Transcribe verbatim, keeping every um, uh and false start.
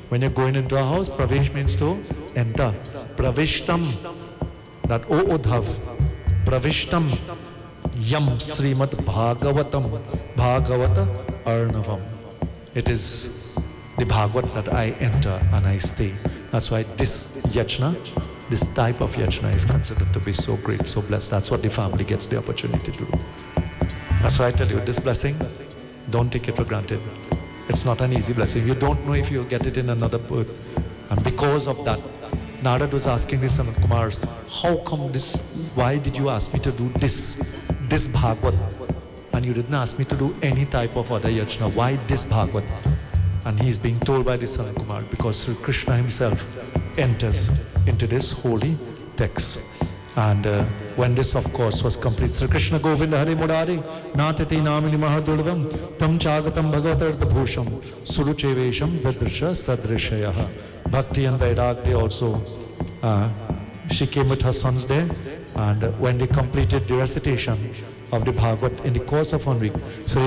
When you're going into a house, pravesh means to enter. Pravishtam, that O Uddhav, pravishtam yam Srimad Bhagavatam, Bhagavata Arnavam. It is the Bhagavat that I enter and I stay. That's why this yajna, this type of yajna is considered to be so great, so blessed. That's what the family gets the opportunity to do. That's why I tell you, this blessing, don't take it for granted. It's not an easy blessing. You don't know if you'll get it in another birth. And because of that, Narad was asking the Sanat Kumars, how come this, why did you ask me to do this, this Bhagavat? And you didn't ask me to do any type of other yajna. Why this Bhagavat? And he's being told by the Sanat Kumar, because Sri Krishna himself enters into this holy text. And uh, when this, of course, was complete, Sri Krishna Govinda Hari Murari, Natati Namini Mahadurvam, Tam Chagatam Bhagavatartha Bhusham, Suruchevesham Vidrisha Sadrishayaha. Bhakti and Vairagya also, uh, she came with her sons there, and uh, when they completed the recitation of the Bhagavat in the course of one week, so